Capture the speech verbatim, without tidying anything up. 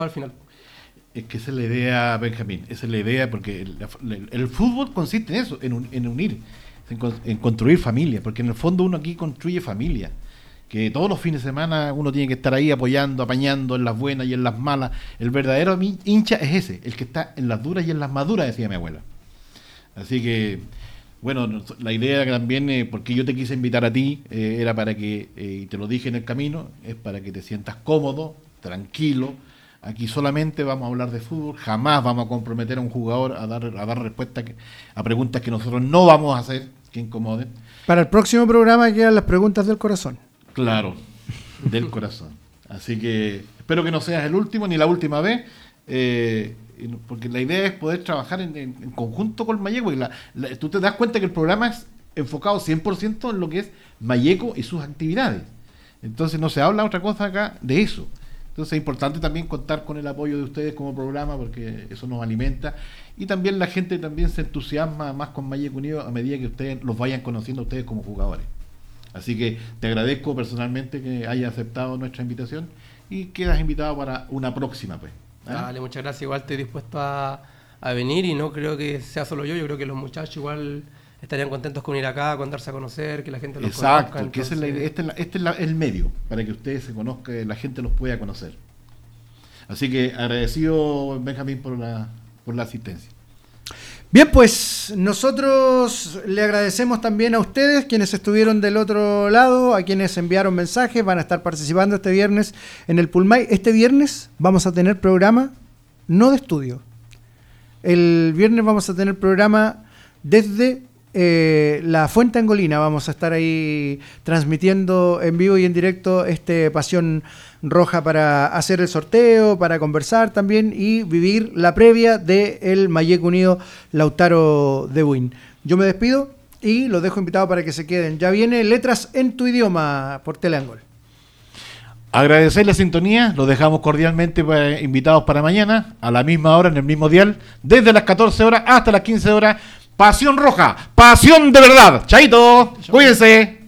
al final. Es que esa es la idea, Benjamín, esa es la idea, porque el, el, el fútbol consiste en eso, en, un, en unir, en, en construir familia, porque en el fondo uno aquí construye familia, que todos los fines de semana uno tiene que estar ahí apoyando, apañando en las buenas y en las malas. El verdadero hincha es ese, el que está en las duras y en las maduras, decía mi abuela. Así que, bueno, la idea también, eh, porque yo te quise invitar a ti, eh, era para que, eh, y te lo dije en el camino, es para que te sientas cómodo, tranquilo. Aquí solamente vamos a hablar de fútbol, jamás vamos a comprometer a un jugador a dar a dar respuesta que, a preguntas que nosotros no vamos a hacer, que incomoden. Para el próximo programa quedan las preguntas del corazón. Claro, del corazón. Así que espero que no seas el último ni la última vez, eh, porque la idea es poder trabajar en, en, en conjunto con Malleco. Y la, la, tú te das cuenta que el programa es enfocado cien por ciento en lo que es Malleco y sus actividades. Entonces no se habla otra cosa acá de eso. Entonces es importante también contar con el apoyo de ustedes como programa, porque eso nos alimenta, y también la gente también se entusiasma más con Malleco Unido a medida que ustedes los vayan conociendo a ustedes como jugadores. Así que te agradezco personalmente que hayas aceptado nuestra invitación y quedas invitado para una próxima, pues. ¿eh? Dale, muchas gracias. Igual estoy dispuesto a, a venir, y no creo que sea solo yo, yo creo que los muchachos igual estarían contentos con ir acá, con darse a conocer, que la gente los Exacto, conozca. que esa es la idea. Este es, la, este es la, el medio para que ustedes se conozcan, la gente los pueda conocer. Así que agradecido, Benjamín, por la, por la asistencia. Bien, pues nosotros le agradecemos también a ustedes, quienes estuvieron del otro lado, a quienes enviaron mensajes, van a estar participando este viernes en el Pulmay. Este viernes vamos a tener programa no de estudio. El viernes vamos a tener programa desde eh, la Fuente Angolina. Vamos a estar ahí transmitiendo en vivo y en directo este Pasión Roja para hacer el sorteo, para conversar también y vivir la previa del Malleco Unido Lautaro de Buin. Yo me despido y los dejo invitados para que se queden. Ya viene Letras en tu Idioma por Teleangol. Agradecer la sintonía, los dejamos cordialmente para, invitados para mañana, a la misma hora, en el mismo dial, desde las catorce horas hasta las quince horas. Pasión Roja, pasión de verdad. Chaito, cuídense.